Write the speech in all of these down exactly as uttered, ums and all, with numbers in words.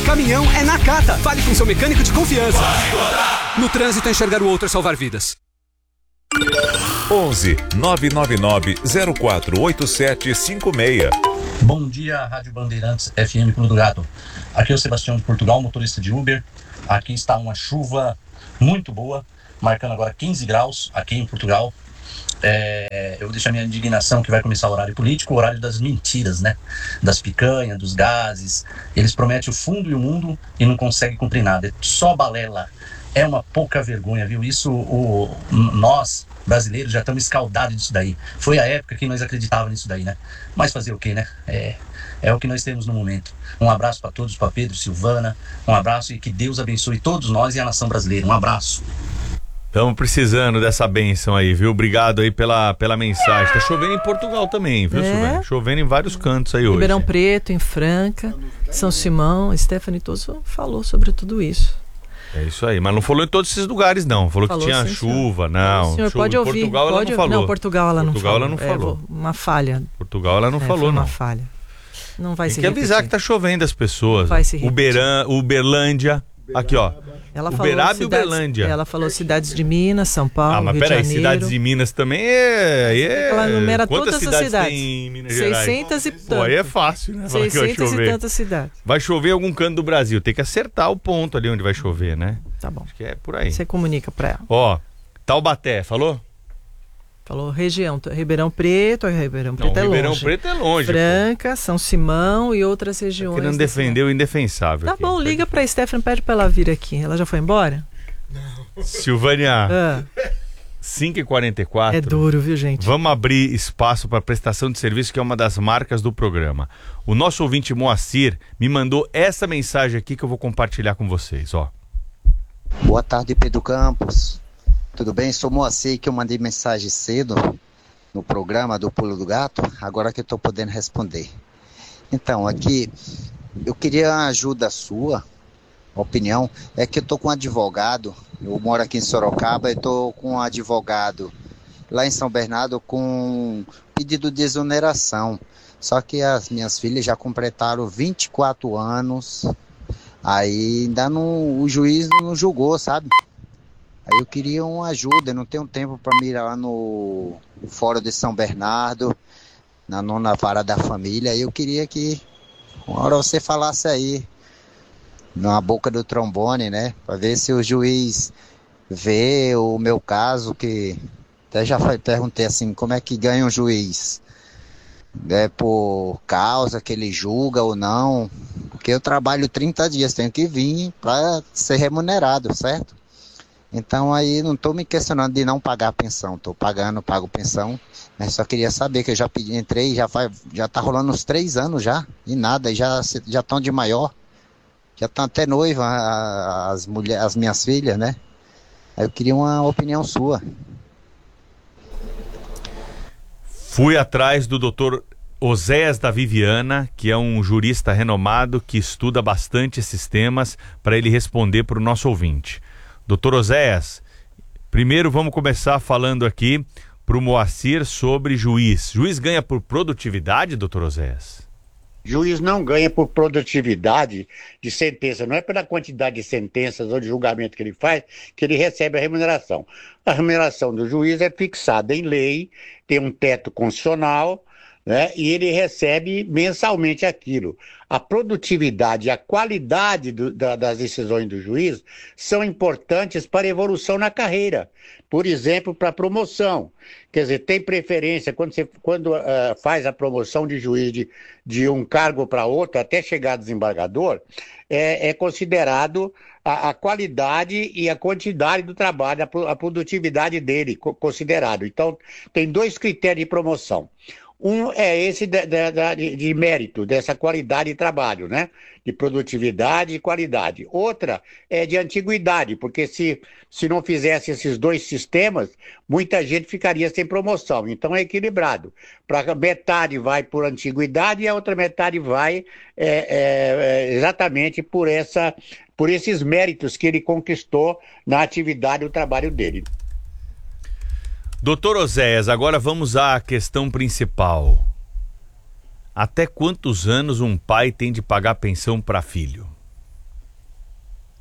caminhão é Nakata. Fale com seu mecânico de confiança. No trânsito, enxergar o outro é salvar vidas. onze nove nove nove zero quatro oito sete cinco seis. Bom dia, Rádio Bandeirantes F M Pulo do Gato. Aqui é o Sebastião de Portugal, motorista de Uber. Aqui está uma chuva muito boa, marcando agora quinze graus aqui em Portugal. É, eu vou deixar minha indignação que vai começar o horário político, o horário das mentiras, né? Das picanhas, dos gases. Eles prometem o fundo e o mundo e não conseguem cumprir nada. É só balela. É uma pouca vergonha, viu? Isso, o, nós, brasileiros, já estamos escaldados disso daí. Foi a época que nós acreditávamos nisso daí, né? Mas fazer o quê, né? É, é o que nós temos no momento. Um abraço para todos, para Pedro, Silvana. Um abraço e que Deus abençoe todos nós e a nação brasileira. Um abraço. Estamos precisando dessa bênção aí, viu? Obrigado aí pela, pela mensagem. Tá chovendo em Portugal também, viu, É. Silvana? Chovendo em vários cantos aí hoje. Ribeirão Preto, em Franca, São Simão, Stephanie Toso falou sobre tudo isso. É isso aí, mas não falou em todos esses lugares, não. Falou, Falou, que tinha sim, chuva, senhor. não. O senhor Chuva. pode Em ouvir. Portugal ela pode não ouvir. falou. Não, Portugal ela Portugal não ela não falou. falou. É, vou- uma falha. Portugal ela não É, falou, foi uma não. falha. Não vai Tem se que avisar repetir. que tá chovendo as pessoas. Vai se repetir. Uberan, Uberlândia. Aqui, ó. Ela Uberaba falou e cidades- Uberlândia. Ela falou cidades de Minas, São Paulo, Ah, mas Rio peraí, de Janeiro. cidades de Minas também é... aí é... Ela enumera Quantas todas as cidades cidades. tem em Minas Gerais? seiscentas e Pô, aí é tantas. fácil, né? Falar que vai seiscentas e chover. tantas cidades. Vai chover em algum canto do Brasil. Tem que acertar o ponto ali onde vai chover, né? Tá bom. Acho que é por aí. Você comunica pra ela. Ó, Taubaté, falou? Falou região, t- Ribeirão Preto, Ribeirão Não, Preto é Ribeirão longe. Preto é longe. pô. Franca, São Simão e outras regiões. Querendo da defender o indefensável. Tá aqui. bom, liga pra Stephanie, pede pra ela vir aqui. Ela já foi embora? Silvânia, Ah, cinco e quarenta e quatro. é duro, viu, gente? Vamos abrir espaço para prestação de serviço, que é uma das marcas do programa. O nosso ouvinte Moacir me mandou essa mensagem aqui que eu vou compartilhar com vocês, ó. Boa tarde, Pedro Campos. Tudo bem? Sou Moacir, que eu mandei mensagem cedo no programa do Pulo do Gato, agora que eu estou podendo responder. Então, aqui, eu queria a ajuda sua, opinião, é que eu estou com um advogado, eu moro aqui em Sorocaba, eu estou com um advogado lá em São Bernardo com pedido de exoneração, só que as minhas filhas já completaram vinte e quatro anos, aí ainda não, o juiz não julgou, sabe? Aí eu queria uma ajuda, eu não tenho tempo para me ir lá no Fórum de São Bernardo, na nona vara da família, aí eu queria que uma hora você falasse aí, na boca do trombone, né, para ver se o juiz vê o meu caso, que até já perguntei assim, como é que ganha um juiz? É por causa que ele julga ou não? Porque eu trabalho trinta dias, tenho que vir para ser remunerado, certo? Então aí não estou me questionando de não pagar a pensão, estou pagando, pago pensão, mas só queria saber que eu já pedi, entrei, já vai, já está rolando uns três anos já, e nada, já já estão de maior, já estão até noiva as mulheres, as minhas filhas, né? Aí eu queria uma opinião sua. Fui atrás do doutor Oséias da Viviana, que é um jurista renomado que estuda bastante esses temas, para ele responder para o nosso ouvinte. Doutor Oséias, primeiro vamos começar falando aqui para o Moacir sobre juiz. Juiz ganha por produtividade, doutor Oséias? Juiz não ganha por produtividade de sentença, não é pela quantidade de sentenças ou de julgamento que ele faz que ele recebe a remuneração. A remuneração do juiz é fixada em lei, tem um teto constitucional, né, e ele recebe mensalmente aquilo. A produtividade e a qualidade do, da, das decisões do juiz são importantes para a evolução na carreira. Por exemplo, para a promoção. Quer dizer, tem preferência, quando você quando, uh, faz a promoção de juiz de, de um cargo para outro, até chegar a desembargador, é, é considerado a, a qualidade e a quantidade do trabalho, a, a produtividade dele, co- considerado. Então, tem dois critérios de promoção. Um é esse de, de, de, de mérito, dessa qualidade de trabalho, né? De produtividade e qualidade. Outra é de antiguidade, porque se, se não fizesse esses dois sistemas, muita gente ficaria sem promoção. Então é equilibrado. Para metade vai por antiguidade e a outra metade vai é, é, exatamente por, essa, por esses méritos que ele conquistou na atividade do trabalho dele. Doutor Oséias, agora vamos à questão principal. Até quantos anos um pai tem de pagar pensão para filho?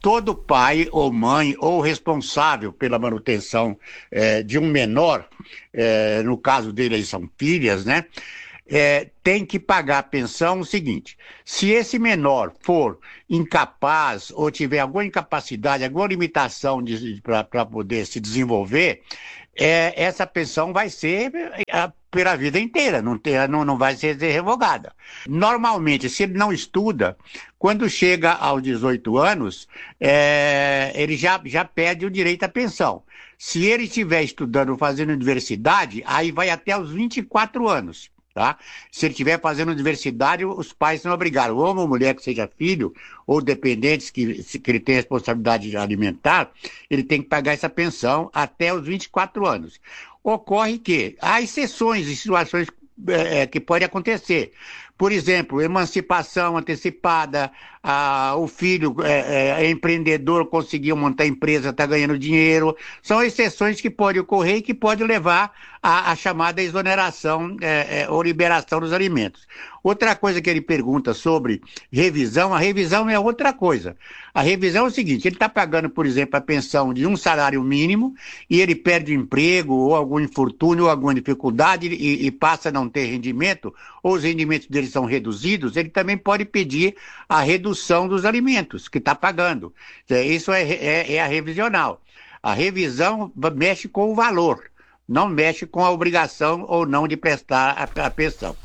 todo pai ou mãe ou responsável pela manutenção é, de um menor, é, no caso dele aí são filhas, né? É, tem que pagar a pensão o seguinte: se esse menor for incapaz ou tiver alguma incapacidade, alguma limitação para poder se desenvolver, é, essa pensão vai ser é, pela vida inteira, não, ter, não, não vai ser revogada. Normalmente, se ele não estuda, quando chega aos dezoito anos, é, ele já, já perde o direito à pensão. Se ele estiver estudando, fazendo universidade, aí vai até os vinte e quatro anos. Tá? Se ele estiver fazendo universidade, os pais são obrigados, ou uma mulher que seja filho, ou dependentes que, que ele tem responsabilidade alimentar, ele tem que pagar essa pensão até os vinte e quatro anos. Ocorre que há exceções e situações é, que podem acontecer. Por exemplo, emancipação antecipada, ah, o filho é, é empreendedor, conseguiu montar empresa, está ganhando dinheiro. São exceções que podem ocorrer e que podem levar à, à chamada exoneração é, é, ou liberação dos alimentos. Outra coisa que ele pergunta sobre revisão, a revisão é outra coisa. A revisão é o seguinte: ele está pagando, por exemplo, a pensão de um salário mínimo e ele perde o emprego ou algum infortúnio ou alguma dificuldade e, e passa a não ter rendimento, ou os rendimentos dele são reduzidos, ele também pode pedir a redução dos alimentos que está pagando. Isso é, é, é a revisional. A revisão mexe com o valor, não mexe com a obrigação ou não de prestar a, a pensão.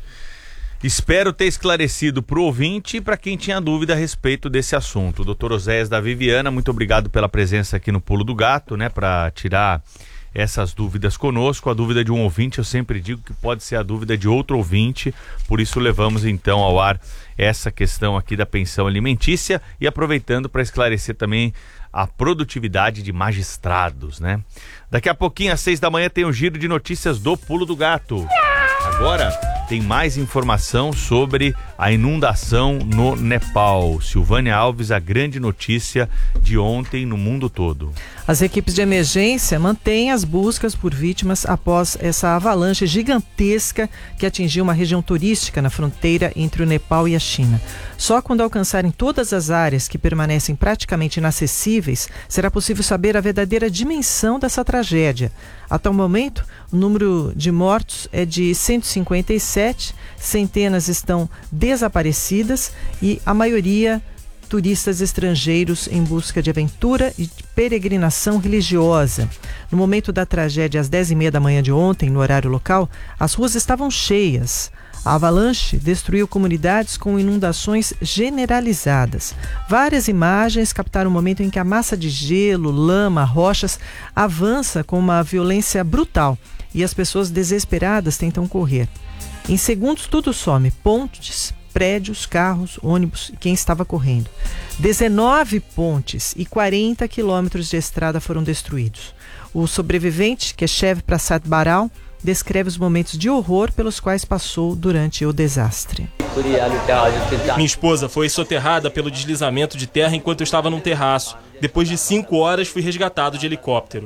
Espero ter esclarecido para o ouvinte e para quem tinha dúvida a respeito desse assunto. doutor Oséias da Viviana, muito obrigado pela presença aqui no Pulo do Gato, né, para tirar essas dúvidas conosco. A dúvida de um ouvinte, eu sempre digo que pode ser a dúvida de outro ouvinte, por isso levamos então ao ar essa questão aqui da pensão alimentícia e aproveitando para esclarecer também a produtividade de magistrados, né? Daqui a pouquinho, às seis da manhã, tem o giro de notícias do Pulo do Gato. Agora tem mais informação sobre a inundação no Nepal. Silvânia Alves, a grande notícia de ontem no mundo todo. As equipes de emergência mantêm as buscas por vítimas após essa avalanche gigantesca que atingiu uma região turística na fronteira entre o Nepal e a China. Só quando alcançarem todas as áreas que permanecem praticamente inacessíveis, será possível saber a verdadeira dimensão dessa tragédia. Até o momento, o número de mortos é de cento e cinquenta e sete, centenas estão desaparecidas e a maioria turistas estrangeiros em busca de aventura e de peregrinação religiosa. No momento da tragédia, às dez e meia da manhã de ontem, no horário local, as ruas estavam cheias. A avalanche destruiu comunidades com inundações generalizadas. Várias imagens captaram o momento em que a massa de gelo, lama, rochas avança com uma violência brutal e as pessoas desesperadas tentam correr. Em segundos tudo some, pontes, prédios, carros, ônibus e quem estava correndo. dezenove pontes e quarenta quilômetros de estrada foram destruídos. O sobrevivente, que é Chev Prasad Baral, descreve os momentos de horror pelos quais passou durante o desastre. Minha esposa foi soterrada pelo deslizamento de terra enquanto eu estava num terraço. Depois de cinco horas, fui resgatado de helicóptero.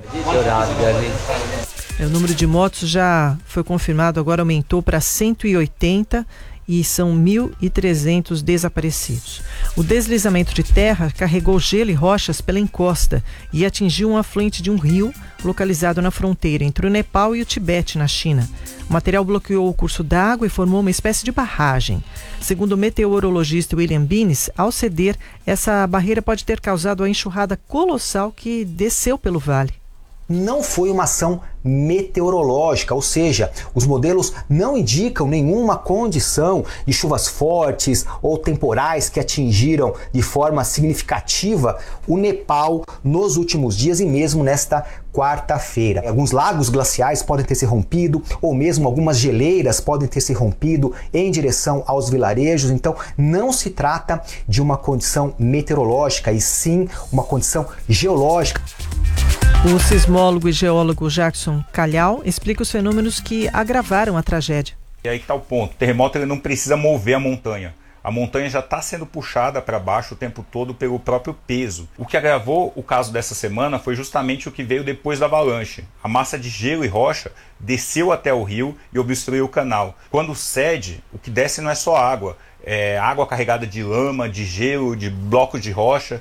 O número de mortos já foi confirmado, agora aumentou para cento e oitenta e são mil e trezentos desaparecidos. O deslizamento de terra carregou gelo e rochas pela encosta e atingiu um afluente de um rio localizado na fronteira entre o Nepal e o Tibete, na China. O material bloqueou o curso d'água e formou uma espécie de barragem. Segundo o meteorologista William Binnis, ao ceder, essa barreira pode ter causado a enxurrada colossal que desceu pelo vale. Não foi uma ação meteorológica, ou seja, os modelos não indicam nenhuma condição de chuvas fortes ou temporais que atingiram de forma significativa o Nepal nos últimos dias e mesmo nesta quarta-feira. Alguns lagos glaciais podem ter se rompido ou mesmo algumas geleiras podem ter se rompido em direção aos vilarejos, então não se trata de uma condição meteorológica e sim uma condição geológica. O sismólogo e geólogo Jackson Calhau explica os fenômenos que agravaram a tragédia. E aí que está o ponto. O terremoto ele não precisa mover a montanha. A montanha já está sendo puxada para baixo o tempo todo pelo próprio peso. O que agravou o caso dessa semana foi justamente o que veio depois da avalanche. A massa de gelo e rocha desceu até o rio e obstruiu o canal. Quando cede, o que desce não é só água. É água carregada de lama, de gelo, de blocos de rocha.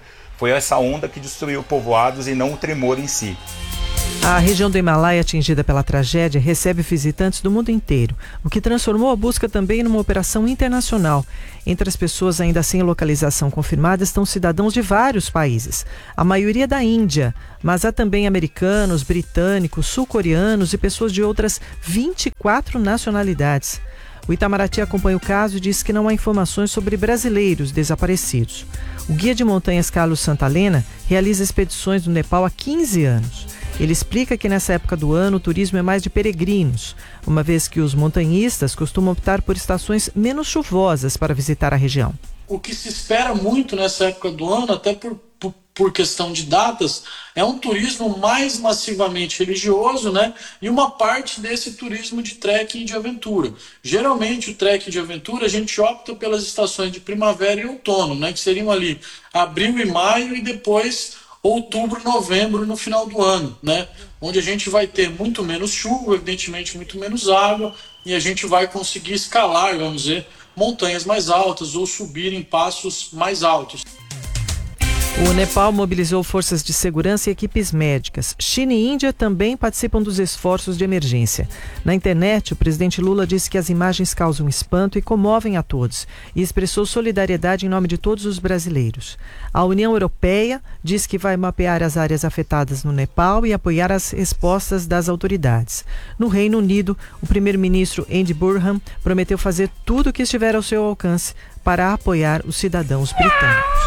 Foi essa onda que destruiu povoados e não o tremor em si. A região do Himalaia atingida pela tragédia recebe visitantes do mundo inteiro, o que transformou a busca também numa operação internacional. Entre as pessoas ainda sem localização confirmada estão cidadãos de vários países, a maioria da Índia, mas há também americanos, britânicos, sul-coreanos e pessoas de outras vinte e quatro nacionalidades. O Itamaraty acompanha o caso e diz que não há informações sobre brasileiros desaparecidos. O guia de montanhas Carlos Santalena realiza expedições no Nepal há quinze anos. Ele explica que nessa época do ano o turismo é mais de peregrinos, uma vez que os montanhistas costumam optar por estações menos chuvosas para visitar a região. O que se espera muito nessa época do ano, até por, por, por questão de datas, é um turismo mais massivamente religioso, né? E uma parte desse turismo de trekking e de aventura. Geralmente o trekking de aventura a gente opta pelas estações de primavera e outono, né? Que seriam ali abril e maio e depois outubro, novembro no final do ano, né? Onde a gente vai ter muito menos chuva, evidentemente muito menos água, e a gente vai conseguir escalar, vamos dizer, montanhas mais altas ou subir em passos mais altos. O Nepal mobilizou forças de segurança e equipes médicas. China e Índia também participam dos esforços de emergência. Na internet, o presidente Lula disse que as imagens causam espanto e comovem a todos e expressou solidariedade em nome de todos os brasileiros. A União Europeia diz que vai mapear as áreas afetadas no Nepal e apoiar as respostas das autoridades. No Reino Unido, o primeiro-ministro Andy Burnham prometeu fazer tudo o que estiver ao seu alcance para apoiar os cidadãos britânicos.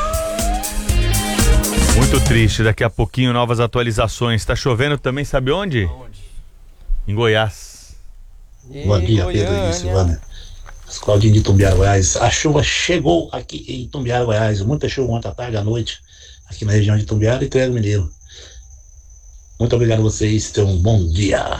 Muito triste, daqui a pouquinho novas atualizações. Está chovendo também, sabe onde? Onde? Em Goiás. Bom dia, Pedro e Silvana. Claudinho de Itumbiara, Goiás. A chuva chegou aqui em Itumbiara, Goiás. Muita chuva ontem à tarde, à noite, aqui na região de Itumbiara e Triângulo Mineiro. Muito obrigado a vocês, tenham um bom dia.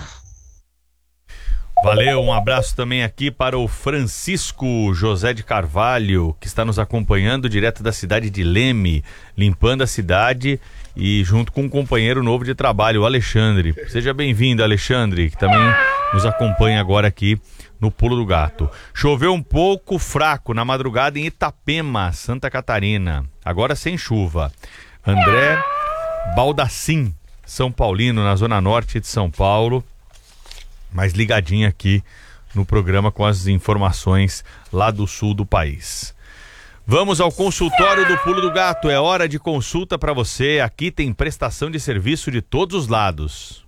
Valeu, um abraço também aqui para o Francisco José de Carvalho, que está nos acompanhando direto da cidade de Leme, limpando a cidade e junto com um companheiro novo de trabalho, o Alexandre. Seja bem-vindo, Alexandre, que também nos acompanha agora aqui no Pulo do Gato. Choveu um pouco fraco na madrugada em Itapema, Santa Catarina, agora sem chuva. André Baldassim, São Paulino, na zona norte de São Paulo, mais ligadinho aqui no programa com as informações lá do sul do país. Vamos ao consultório do Pulo do Gato. É hora de consulta para você. Aqui tem prestação de serviço de todos os lados.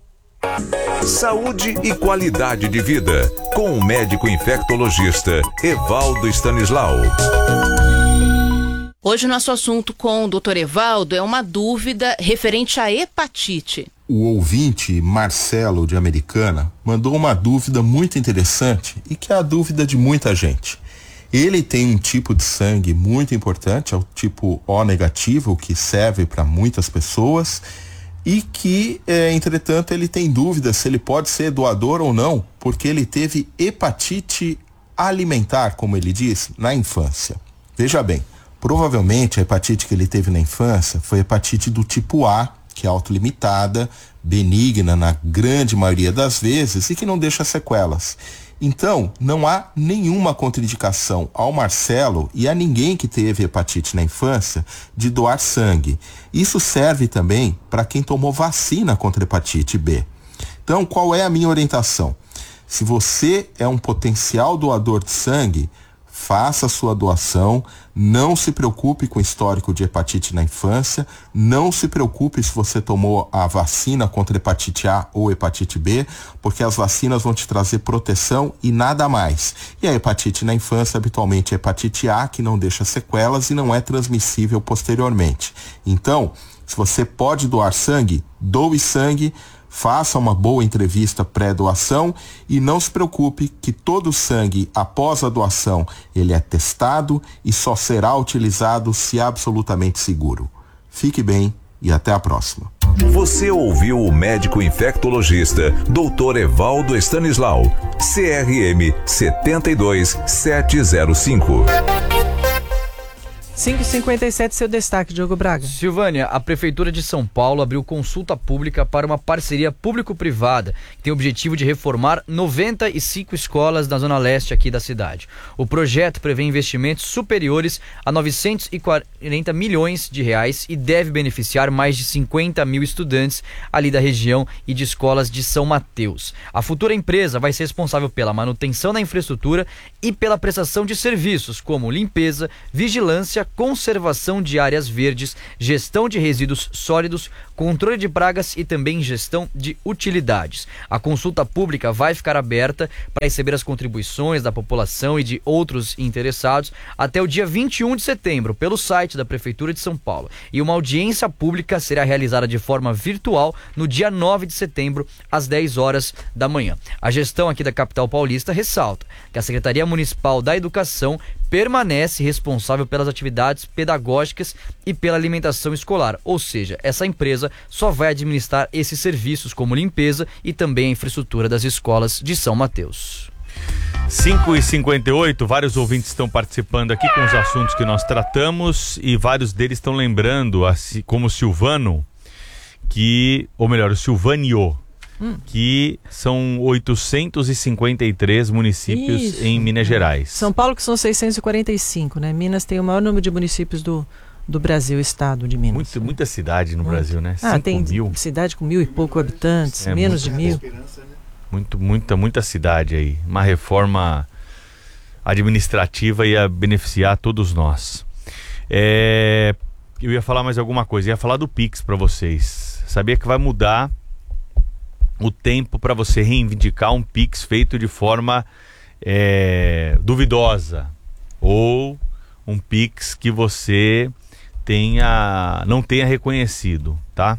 Saúde e qualidade de vida, com o médico infectologista Evaldo Stanislau. Hoje o nosso assunto com o doutor Evaldo é uma dúvida referente à hepatite. O ouvinte Marcelo, de Americana, mandou uma dúvida muito interessante e que é a dúvida de muita gente. Ele tem um tipo de sangue muito importante, é o tipo O negativo, que serve para muitas pessoas e que, é, entretanto, ele tem dúvida se ele pode ser doador ou não, porque ele teve hepatite alimentar, como ele diz, na infância. Veja bem, provavelmente a hepatite que ele teve na infância foi hepatite do tipo A, que é autolimitada, benigna na grande maioria das vezes e que não deixa sequelas. Então, não há nenhuma contraindicação ao Marcelo e a ninguém que teve hepatite na infância de doar sangue. Isso serve também para quem tomou vacina contra hepatite B. Então, qual é a minha orientação? Se você é um potencial doador de sangue, faça a sua doação, não se preocupe com o histórico de hepatite na infância, não se preocupe se você tomou a vacina contra hepatite A ou hepatite B, porque as vacinas vão te trazer proteção e nada mais. E a hepatite na infância habitualmente é hepatite A, que não deixa sequelas e não é transmissível posteriormente. Então, se você pode doar sangue, doe sangue, faça uma boa entrevista pré-doação e não se preocupe que todo o sangue após a doação ele é testado e só será utilizado se absolutamente seguro. Fique bem e até a próxima. Você ouviu o médico infectologista doutor Evaldo Stanislau, C R M sete dois sete zero cinco. cinco e cinquenta e sete, seu destaque, Diogo Braga. Silvânia, a Prefeitura de São Paulo abriu consulta pública para uma parceria público-privada que tem o objetivo de reformar noventa e cinco escolas na zona leste aqui da cidade. O projeto prevê investimentos superiores a novecentos e quarenta milhões de reais e deve beneficiar mais de cinquenta mil estudantes ali da região e de escolas de São Mateus. A futura empresa vai ser responsável pela manutenção da infraestrutura e pela prestação de serviços como limpeza, vigilância, conservação de áreas verdes, gestão de resíduos sólidos, controle de pragas e também gestão de utilidades. A consulta pública vai ficar aberta para receber as contribuições da população e de outros interessados até o dia vinte e um de setembro pelo site da Prefeitura de São Paulo. E uma audiência pública será realizada de forma virtual no dia nove de setembro às dez horas da manhã. A gestão aqui da capital paulista ressalta que a Secretaria Municipal da Educação permanece responsável pelas atividades pedagógicas e pela alimentação escolar, ou seja, essa empresa só vai administrar esses serviços como limpeza e também a infraestrutura das escolas de São Mateus. cinco e cinquenta e oito, vários ouvintes estão participando aqui com os assuntos que nós tratamos e vários deles estão lembrando, assim, como o Silvano, que, ou melhor, o Silvânio, Hum. que são oitocentos e cinquenta e três municípios Isso. em Minas Gerais. São Paulo que são seiscentos e quarenta e cinco, né? Minas tem o maior número de municípios do, do Brasil, estado de Minas. Muito, muita cidade no muito. Brasil, né? Ah, Cinco tem mil. cidade com mil e pouco habitantes, é, menos de mil. Muito, muita, muita cidade aí. Uma reforma administrativa ia beneficiar todos nós. É, eu ia falar mais alguma coisa, ia falar do Pix para vocês. Sabia que vai mudar o tempo para você reivindicar um Pix feito de forma é, duvidosa ou um Pix que você tenha, não tenha reconhecido, tá?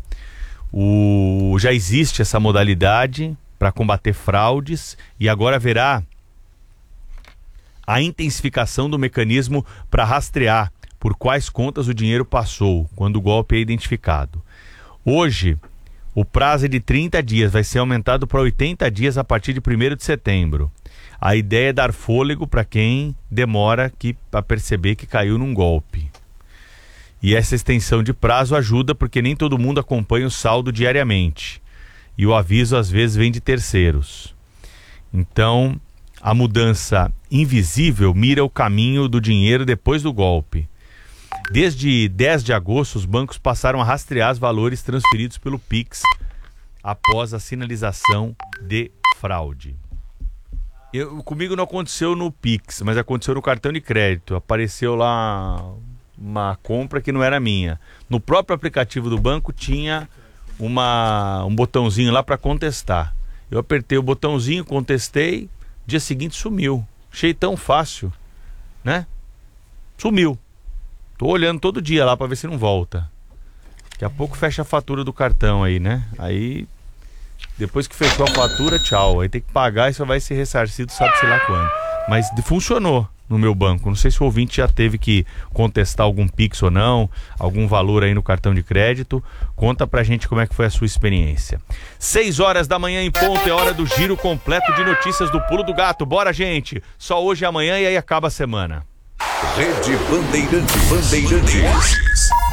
O, já existe essa modalidade para combater fraudes e agora haverá a intensificação do mecanismo para rastrear por quais contas o dinheiro passou quando o golpe é identificado. Hoje, o prazo é de trinta dias, vai ser aumentado para oitenta dias a partir de primeiro de setembro. A ideia é dar fôlego para quem demora a perceber que caiu num golpe. E essa extensão de prazo ajuda porque nem todo mundo acompanha o saldo diariamente. E o aviso às vezes vem de terceiros. Então, a mudança invisível mira o caminho do dinheiro depois do golpe. Desde dez de agosto, os bancos passaram a rastrear os valores transferidos pelo Pix após a sinalização de fraude. Eu, comigo não aconteceu no Pix, mas aconteceu no cartão de crédito. Apareceu lá uma compra que não era minha. No próprio aplicativo do banco tinha uma, um botãozinho lá para contestar. Eu apertei o botãozinho, contestei, dia seguinte sumiu. Achei tão fácil, né? Sumiu. Tô olhando todo dia lá para ver se não volta. Daqui a pouco fecha a fatura do cartão aí, né? Aí, depois que fechou a fatura, tchau. Aí tem que pagar e só vai ser ressarcido, sabe-se lá quando. Mas funcionou no meu banco. Não sei se o ouvinte já teve que contestar algum Pix ou não, algum valor aí no cartão de crédito. Conta pra gente como é que foi a sua experiência. seis horas da manhã em ponto, é hora do giro completo de notícias do Pulo do Gato. Bora, gente! Só hoje e amanhã e aí acaba a semana. Rede Bandeirantes. Bandeirantes.